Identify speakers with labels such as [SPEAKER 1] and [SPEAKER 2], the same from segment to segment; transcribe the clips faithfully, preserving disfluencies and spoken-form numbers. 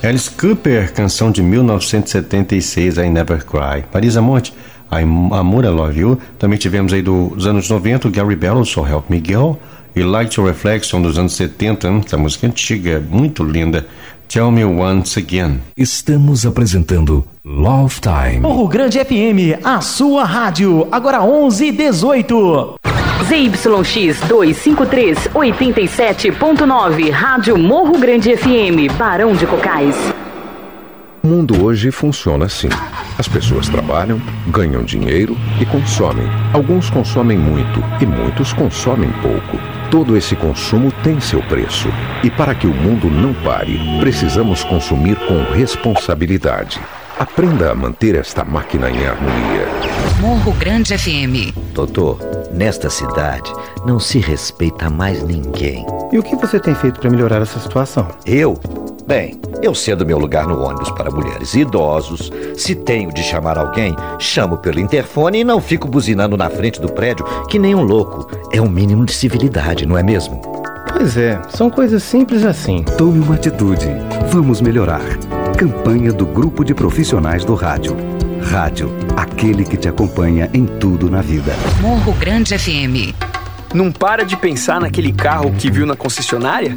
[SPEAKER 1] Alice Cooper, canção de mil novecentos e setenta e seis, I Never Cry. Marisa Monte, Amor, I Love You. Também tivemos aí dos anos noventa, Gary Barlow, So Help Me Girl. E Light Your Reflection dos anos setenta, essa música antiga, muito linda. Tell Me Once Again.
[SPEAKER 2] Estamos apresentando Love Time.
[SPEAKER 3] Morro Grande F M, a sua rádio, agora onze e dezoito.
[SPEAKER 4] Z Y X duzentos e cinquenta e três, oitenta e sete ponto nove, Rádio Morro Grande F M, Barão de Cocais.
[SPEAKER 5] O mundo hoje funciona assim. As pessoas trabalham, ganham dinheiro e consomem. Alguns consomem muito e muitos consomem pouco. Todo esse consumo tem seu preço. E para que o mundo não pare, precisamos consumir com responsabilidade. Aprenda a manter esta máquina em harmonia.
[SPEAKER 6] Morro Grande F M.
[SPEAKER 7] Doutor, nesta cidade não se respeita mais ninguém.
[SPEAKER 8] E o que você tem feito para melhorar essa situação?
[SPEAKER 7] Eu? Bem, eu cedo meu lugar no ônibus para mulheres e idosos. Se tenho de chamar alguém, chamo pelo interfone e não fico buzinando na frente do prédio que nem um louco. É o mínimo de civilidade, não é mesmo?
[SPEAKER 8] Pois é, são coisas simples assim.
[SPEAKER 2] Tome uma atitude. Vamos melhorar. Campanha do Grupo de Profissionais do Rádio. Rádio, aquele que te acompanha em tudo na vida.
[SPEAKER 6] Morro Grande F M.
[SPEAKER 9] Não para de pensar naquele carro que viu na concessionária?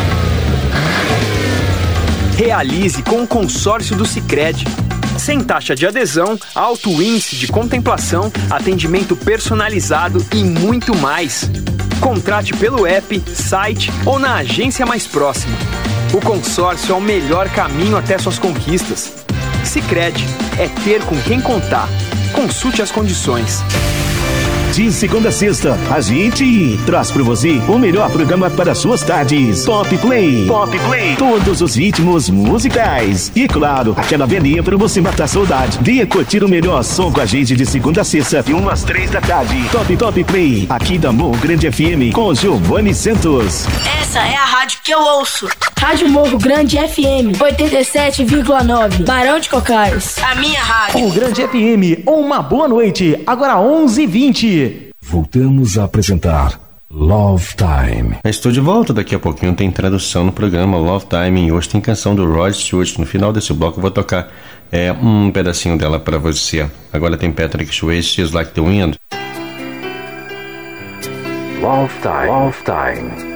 [SPEAKER 9] Realize com o consórcio do Sicredi. Sem taxa de adesão, alto índice de contemplação, atendimento personalizado e muito mais. Contrate pelo app, site ou na agência mais próxima. O consórcio é o melhor caminho até suas conquistas. Sicredi, é ter com quem contar. Consulte as condições.
[SPEAKER 10] De segunda a sexta, a gente traz para você o melhor programa para suas tardes. Pop Play. Pop Play. Todos os ritmos musicais. E claro, aquela velhinha para você matar a saudade. Venha curtir o melhor som com a gente de segunda a sexta, de umas três da tarde. Top Top Play, aqui da Morro Grande F M, com Giovanni Santos.
[SPEAKER 11] Essa é a rádio que eu ouço. Rádio Morro Grande F M, oitenta e sete vírgula nove, Barão de Cocais. A minha rádio.
[SPEAKER 3] Morro Grande F M, uma boa noite, agora onze e vinte.
[SPEAKER 2] Voltamos a apresentar Love Time.
[SPEAKER 1] Estou de volta, daqui a pouquinho tem tradução no programa Love Time e hoje tem canção do Rod Stewart. No final desse bloco eu vou tocar é, um pedacinho dela para você. Agora tem Patrick Swayze, She's Like the Wind.
[SPEAKER 2] Love Time. Love Time.